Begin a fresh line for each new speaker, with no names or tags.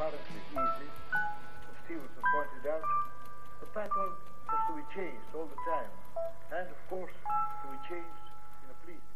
apparently easy, as Stevenson pointed out, the pattern has to be changed all the time, and of course to be changed in a pleasing